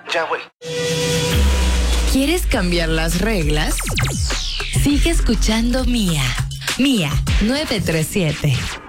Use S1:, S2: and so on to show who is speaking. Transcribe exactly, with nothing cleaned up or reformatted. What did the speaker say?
S1: Ya, güey.
S2: ¿Quieres cambiar las reglas? Sigue escuchando Mía. Mía nueve tres siete.